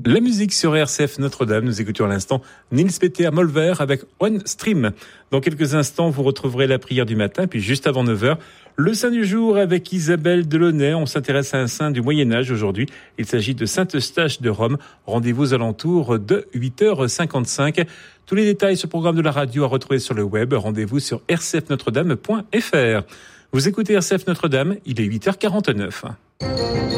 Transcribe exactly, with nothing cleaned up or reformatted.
La musique sur R C F Notre-Dame. Nous écoutions à l'instant Nils Peter Molver avec One Stream. Dans quelques instants, vous retrouverez la prière du matin. Puis juste avant neuf heures, le saint du jour avec Isabelle Delaunay. On s'intéresse à un saint du Moyen-Âge aujourd'hui. Il s'agit de Saint Eustache de Rome. Rendez-vous aux alentours de huit heures cinquante-cinq. Tous les détails sur le programme de la radio à retrouver sur le web. Rendez-vous sur r c f notre dame point f r. Vous écoutez R C F Notre-Dame, il est huit heures quarante-neuf.